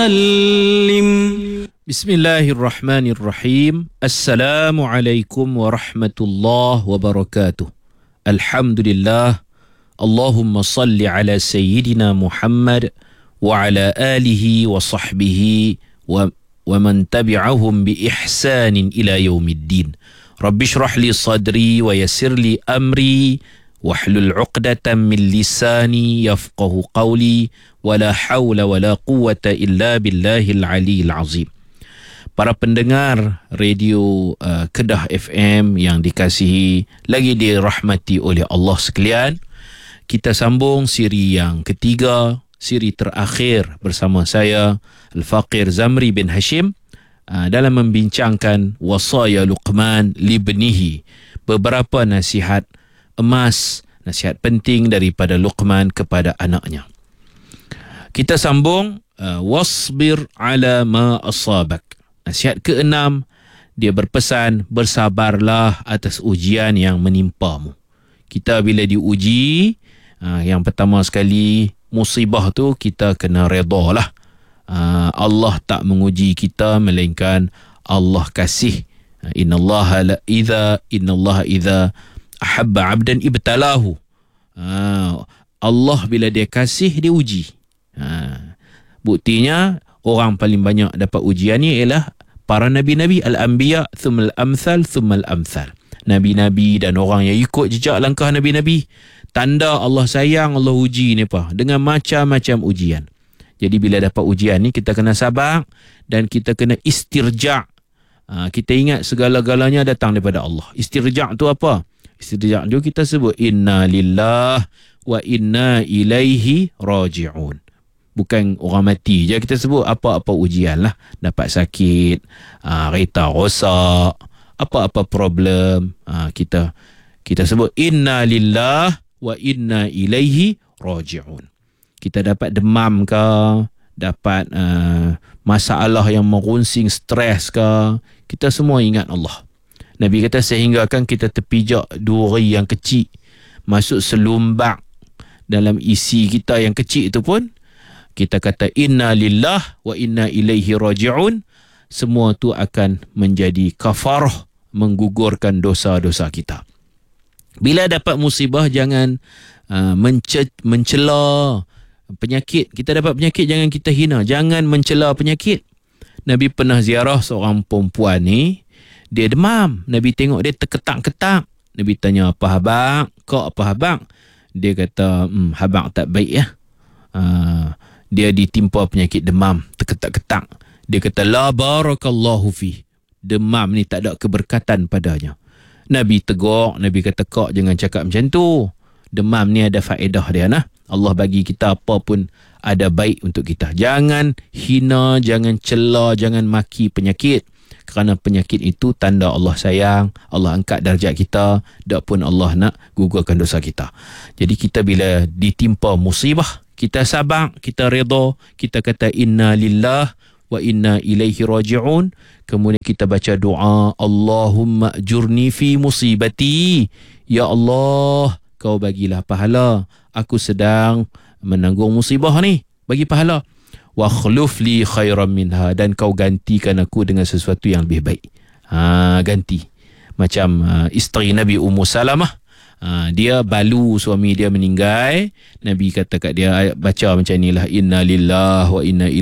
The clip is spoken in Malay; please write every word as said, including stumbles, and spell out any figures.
Bismillahirrahmanirrahim. Assalamualaikum warahmatullahi wabarakatuh. Alhamdulillah. Allahumma salli ala Sayyidina Muhammad wa ala alihi wa sahbihi wa, wa man tabi'ahum bi ihsanin ila yaumiddin. Rabbi shrah li sadri wa yassir li amri wahlul 'uqdatam min lisani yafqahu qawli wala hawla wala quwwata illa billahil aliyil azim. Para pendengar radio uh, Kedah F M yang dikasihi lagi dirahmati oleh Allah sekalian, kita sambung siri yang ketiga, siri terakhir bersama saya Al-Faqir Zamri bin Hashim uh, dalam membincangkan wasaya Luqman libnihi, beberapa nasihat emas, nasihat penting daripada Luqman kepada anaknya. Kita sambung uh, wasbir ala ma asabak. Nasihat keenam, dia berpesan bersabarlah atas ujian yang menimpamu. Kita bila diuji, uh, yang pertama sekali musibah tu kita kena redha lah. Uh, Allah tak menguji kita melainkan Allah kasih. Uh, innallaha la idza innallaha idza ahabba 'abdan ibtalahu. Uh, Allah bila dia kasih, dia uji. Uh, buktinya orang paling banyak dapat ujian ni ialah para nabi-nabi, al-anbiya thummal amthal thummal amthal. Nabi-nabi dan orang yang ikut jejak langkah nabi-nabi. Tanda Allah sayang, Allah uji ni apa? Dengan macam-macam ujian. Jadi bila dapat ujian ni kita kena sabar dan kita kena istirja'. Ha, kita ingat segala-galanya datang daripada Allah. Istirja' tu apa? Istirja' tu kita sebut inna lillah wa inna ilaihi raji'un. Bukan orang mati je kita sebut, apa-apa ujian lah. Dapat sakit, aa, kereta rosak, apa-apa problem, aa, kita kita sebut inna lillah wa inna ilaihi raji'un. Kita dapat demam ke, dapat aa, masalah yang merunsing, stres ke, kita semua ingat Allah. Nabi kata sehinggakan kita terpijak duri yang kecil masuk selumbak dalam isi kita yang kecil itu pun, kita kata inna lillah wa inna ilaihi raji'un, semua tu akan menjadi kafarah, menggugurkan dosa-dosa kita. Bila dapat musibah jangan uh, mence- mencela penyakit. Kita dapat penyakit jangan kita hina, jangan mencela penyakit. Nabi pernah ziarah seorang perempuan ni, dia demam. Nabi tengok dia terketak-ketak. Nabi tanya, apa habang? Kau apa habang? Dia kata, hmm, habang tak baik ya. Uh, dia ditimpa penyakit demam, terketak-ketak. Dia kata, la barakallahu fi. Demam ni tak ada keberkatan padanya. Nabi tegur, Nabi kata, kau jangan cakap macam tu. Demam ni ada faedah dia nah. Allah bagi kita apa pun ada baik untuk kita. Jangan hina, jangan cela, jangan maki penyakit. Kerana penyakit itu tanda Allah sayang, Allah angkat darjat kita, dak pun Allah nak gugurkan dosa kita. Jadi kita bila ditimpa musibah, kita sabar, kita redha, kita kata inna lillah wa inna ilaihi raji'un. Kemudian kita baca doa, Allahumma ajurni fi musibati. Ya Allah, kau bagilah pahala. Aku sedang menanggung musibah ni, bagi pahala. Wa khluf li khairan minha, dan kau gantikan aku dengan sesuatu yang lebih baik. Ha, ganti. Macam uh, isteri Nabi Ummu Salamah. Ha, dia balu suami dia meninggal. Nabi kata kat dia, baca macam inilah, inna lillah wa inna ilaihi